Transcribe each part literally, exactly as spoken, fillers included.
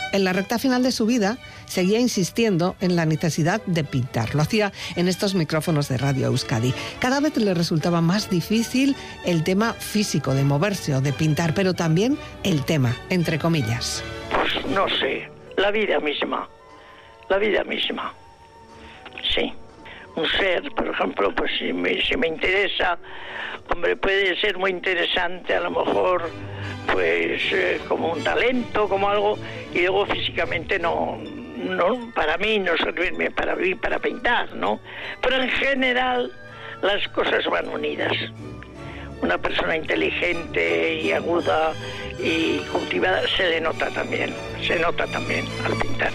En la recta final de su vida seguía insistiendo en la necesidad de pintar. Lo hacía en estos micrófonos de Radio Euskadi. Cada vez le resultaba más difícil el tema físico de moverse o de pintar, pero también el tema, entre comillas. Pues no sé, la vida misma, la vida misma, sí. Un ser, por ejemplo, pues si me, si me interesa, hombre, puede ser muy interesante a lo mejor, pues eh, como un talento, como algo, y luego físicamente no, no, para mí no servirme para mí para pintar, ¿no? Pero en general las cosas van unidas. Una persona inteligente y aguda y cultivada se le nota también, se nota también al pintar.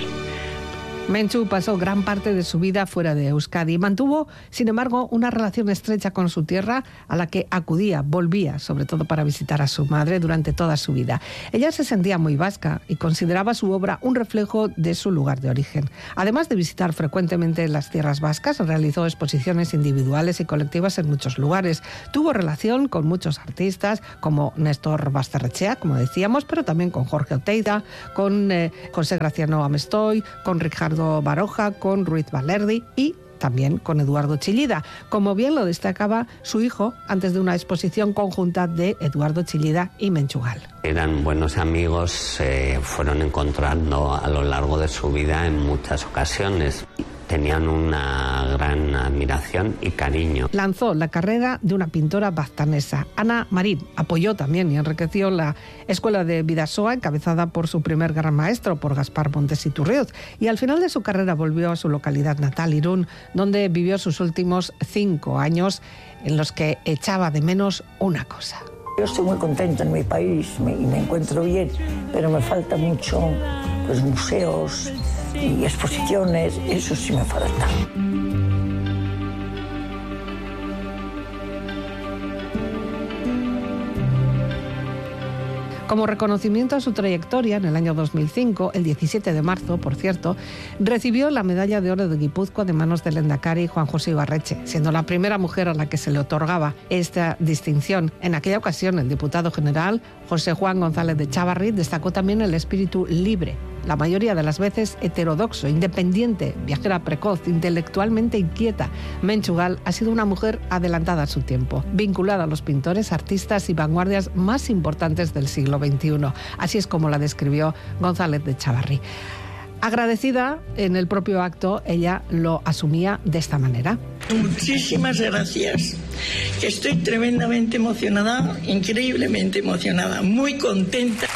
Menchu pasó gran parte de su vida fuera de Euskadi y mantuvo, sin embargo, una relación estrecha con su tierra a la que acudía, volvía, sobre todo para visitar a su madre durante toda su vida. Ella se sentía muy vasca y consideraba su obra un reflejo de su lugar de origen. Además de visitar frecuentemente las tierras vascas, realizó exposiciones individuales y colectivas en muchos lugares. Tuvo relación con muchos artistas, como Néstor Basterrechea, como decíamos, pero también con Jorge Oteiza, con eh, José Graciano Amestoy, con Ricardo Baroja, con Ruiz Valerdi y también con Eduardo Chillida, como bien lo destacaba su hijo antes de una exposición conjunta de Eduardo Chillida y Menchugal. Eran buenos amigos, se fueron encontrando a lo largo de su vida en muchas ocasiones. Tenían una gran admiración y cariño. Lanzó la carrera de una pintora baztanesa. Ana Marín apoyó también y enriqueció la Escuela de Bidasoa, encabezada por su primer gran maestro, por Gaspar Montes Iturrioz. Y al final de su carrera volvió a su localidad natal, Irún, donde vivió sus últimos cinco años, en los que echaba de menos una cosa. Yo estoy muy contenta en mi país me, y me encuentro bien, pero me falta mucho, pues, museos y exposiciones, eso sí me falta. Como reconocimiento a su trayectoria, en el año dos mil cinco, el diecisiete de marzo, por cierto, recibió la Medalla de Oro de Guipúzcoa de manos del Lehendakari Juan José Ibarretxe, siendo la primera mujer a la que se le otorgaba esta distinción. En aquella ocasión, el diputado general, José Juan González de Chávarri, destacó también el espíritu libre, la mayoría de las veces heterodoxo, independiente, viajera precoz, intelectualmente inquieta. Menchugal ha sido una mujer adelantada a su tiempo, vinculada a los pintores, artistas y vanguardias más importantes del siglo veintiuno. Así es como la describió González de Chávarri. Agradecida, en el propio acto, ella lo asumía de esta manera. Muchísimas gracias. Estoy tremendamente emocionada, increíblemente emocionada, muy contenta.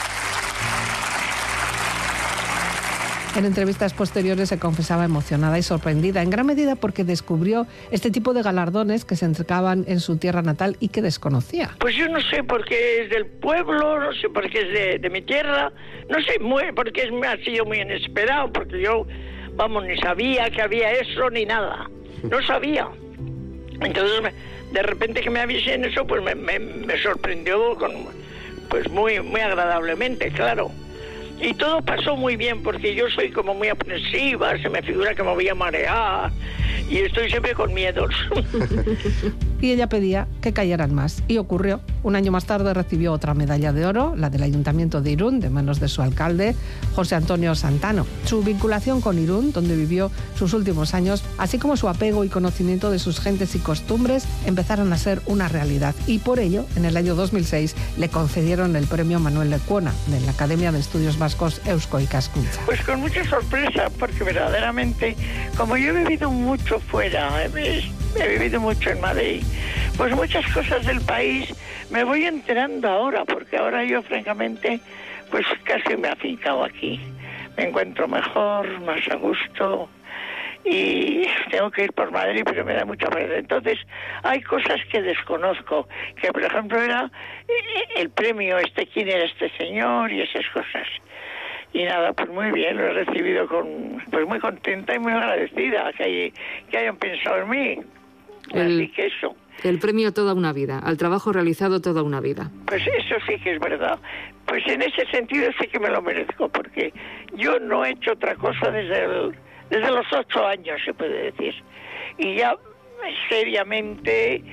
En entrevistas posteriores se confesaba emocionada y sorprendida, en gran medida porque descubrió este tipo de galardones que se entregaban en su tierra natal y que desconocía. Pues yo no sé por qué es del pueblo, no sé por qué es de, de mi tierra, no sé muy, porque es, ha sido muy inesperado, porque yo, vamos, ni sabía que había eso ni nada, no sabía. Entonces, me, de repente que me avisen eso, pues me, me, me sorprendió con, pues muy, muy agradablemente, claro. Y todo pasó muy bien porque yo soy como muy aprensiva, se me figura que me voy a marear y estoy siempre con miedos. Y ella pedía que cayeran más. Y ocurrió. Un año más tarde recibió otra medalla de oro, la del Ayuntamiento de Irún, de manos de su alcalde, José Antonio Santano. Su vinculación con Irún, donde vivió sus últimos años, así como su apego y conocimiento de sus gentes y costumbres, empezaron a ser una realidad. Y por ello, en el año dos mil seis, le concedieron el premio Manuel Lecuona, de la Academia de Estudios Vascos Eusko Ikaskuntza. Pues con mucha sorpresa, porque verdaderamente, como yo he vivido mucho fuera, he, he vivido mucho en Madrid, pues muchas cosas del país me voy enterando ahora, porque ahora yo francamente pues casi me he afincado aquí. Me encuentro mejor, más a gusto y tengo que ir por Madrid, pero me da mucha pereza. Entonces hay cosas que desconozco, que por ejemplo era el premio, este quién era este señor y esas cosas. Y nada, pues muy bien, lo he recibido con, pues muy contenta y muy agradecida que, hay, que hayan pensado en mí. El, Así que eso. El premio toda una vida, al trabajo realizado toda una vida. Pues eso sí que es verdad. Pues en ese sentido sí que me lo merezco, porque yo no he hecho otra cosa desde, el, desde los ocho años, se puede decir. Y ya seriamente,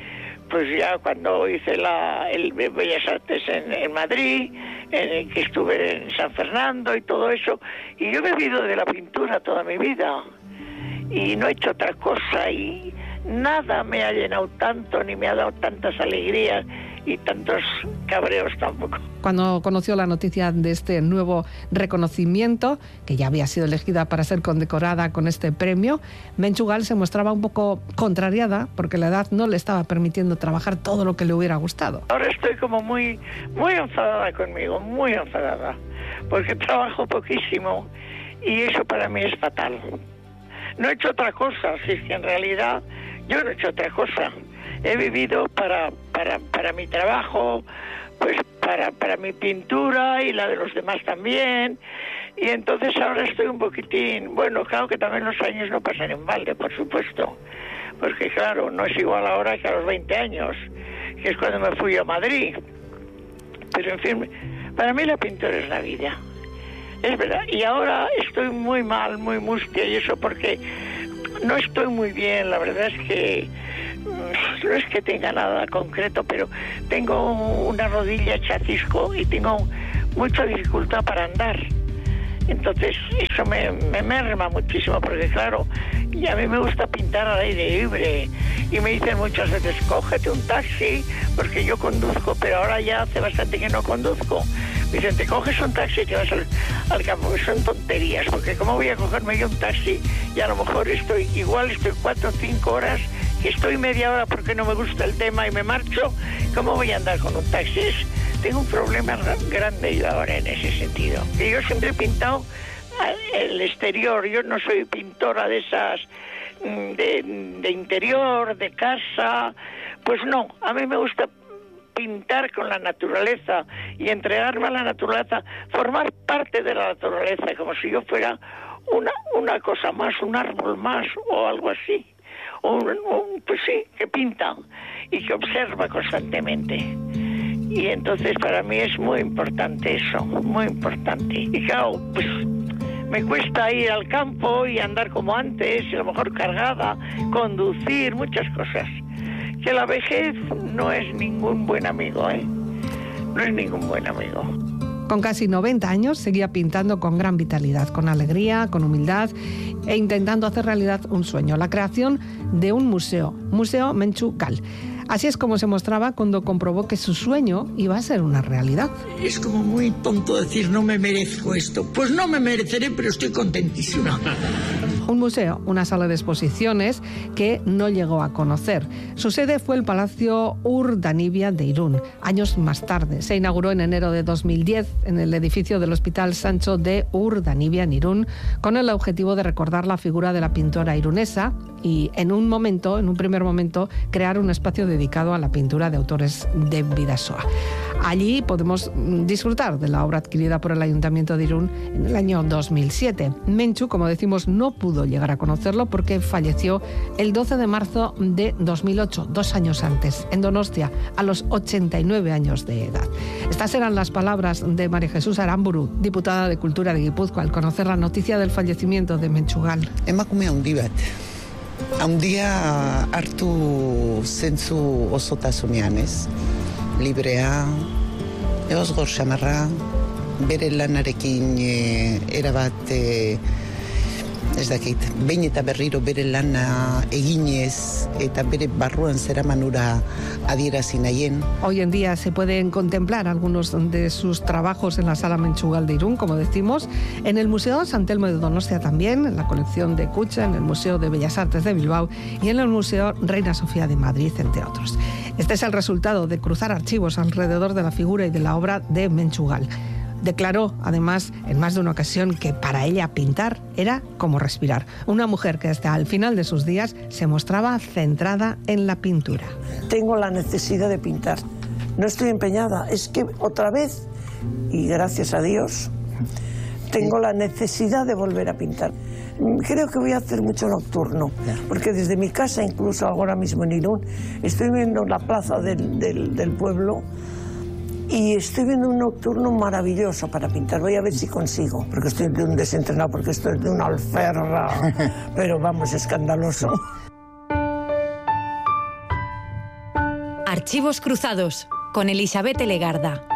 pues ya cuando hice la, el Bellas Artes en, en Madrid, en el que estuve en San Fernando y todo eso, y yo he vivido de la pintura toda mi vida y no he hecho otra cosa, y nada me ha llenado tanto ni me ha dado tantas alegrías y tantos cabreos tampoco. Cuando conoció la noticia de este nuevo reconocimiento, que ya había sido elegida para ser condecorada con este premio, Menchugal se mostraba un poco contrariada porque la edad no le estaba permitiendo trabajar todo lo que le hubiera gustado. Ahora estoy como muy, muy enfadada conmigo, muy enfadada, porque trabajo poquísimo y eso para mí es fatal. No he hecho otra cosa, si es que en realidad yo no he hecho otra cosa. He vivido para, para, para mi trabajo, pues para, para mi pintura y la de los demás también. Y entonces ahora estoy un poquitín... Bueno, claro que también los años no pasan en balde, por supuesto. Porque claro, no es igual ahora que a los veinte años, que es cuando me fui a Madrid. Pero en fin, para mí la pintura es la vida. Es verdad. Y ahora estoy muy mal, muy mustia y eso porque no estoy muy bien. La verdad es que... no es que tenga nada concreto, pero tengo una rodilla hecha cisco y tengo mucha dificultad para andar. Entonces eso me, me merma muchísimo porque claro, y a mí me gusta pintar al aire libre y me dicen muchas veces cógete un taxi porque yo conduzco, pero ahora ya hace bastante que no conduzco. Me dicen te coges un taxi y te vas al, al campo, que son tonterías, porque cómo voy a cogerme yo un taxi y a lo mejor estoy igual estoy cuatro o cinco horas, que estoy media hora porque no me gusta el tema y me marcho. ¿Cómo voy a andar con un taxi? Tengo un problema grande yo ahora en ese sentido. Y yo siempre he pintado el exterior. Yo no soy pintora de esas de, de interior, de casa. Pues no, a mí me gusta pintar con la naturaleza y entregarme a la naturaleza, formar parte de la naturaleza, como si yo fuera una, una cosa más, un árbol más o algo así. Un, un, pues sí, que pinta y que observa constantemente. Y entonces para mí es muy importante eso, muy importante. Y claro, pues me cuesta ir al campo y andar como antes, y a lo mejor cargada, conducir, muchas cosas. Que la vejez no es ningún buen amigo, ¿eh? No es ningún buen amigo. Con casi noventa años seguía pintando con gran vitalidad, con alegría, con humildad e intentando hacer realidad un sueño, la creación de un museo, Museo Menchugal. Así es como se mostraba cuando comprobó que su sueño iba a ser una realidad. Es como muy tonto decir no me merezco esto. Pues no me mereceré, pero estoy contentísima. Un museo, una sala de exposiciones que no llegó a conocer. Su sede fue el Palacio Urdanibia de Irún. Años más tarde se inauguró en enero de dos mil diez en el edificio del Hospital Sancho de Urdanibia en Irún, con el objetivo de recordar la figura de la pintora irunesa y en un momento, en un primer momento, crear un espacio dedicado a la pintura de autores de Bidasoa. Allí podemos disfrutar de la obra adquirida por el Ayuntamiento de Irún en el año dos mil siete. Menchu, como decimos, no pudo llegar a conocerlo porque falleció el doce de marzo de dos mil ocho, dos años antes, en Donostia, a los ochenta y nueve años de edad. Estas eran las palabras de María Jesús Aramburu, diputada de Cultura de Guipúzcoa, al conocer la noticia del fallecimiento de Menchugal. Emakume handi bat. Handia hartu zentzu osotasunean, ez? Librea, egosgor xamarra, bere lanarekin e, erabat, e, ez dakit, behin eta berriro bere lana eginez eta bere barruan zeramanura adierazi nahien. Hoy en día se pueden contemplar algunos de sus trabajos en la Sala Menchugal de Irún, como decimos, en el Museo San Telmo de Donostia también, en la colección de Kutxa, en el Museo de Bellas Artes de Bilbao y en el Museo Reina Sofía de Madrid, entre otros. Este es el resultado de cruzar archivos alrededor de la figura y de la obra de Menchugal. Declaró, además, en más de una ocasión que para ella pintar era como respirar. Una mujer que hasta el final de sus días se mostraba centrada en la pintura. Tengo la necesidad de pintar. No estoy empeñada. Es que otra vez, y gracias a Dios, tengo la necesidad de volver a pintar. Creo que voy a hacer mucho nocturno, porque desde mi casa, incluso ahora mismo en Irún, estoy viendo la plaza del, del, del pueblo y estoy viendo un nocturno maravilloso para pintar. Voy a ver si consigo, porque estoy de un desentrenado, porque estoy de una alferra, pero vamos, escandaloso. Archivos Cruzados, con Elizabeth Legarda.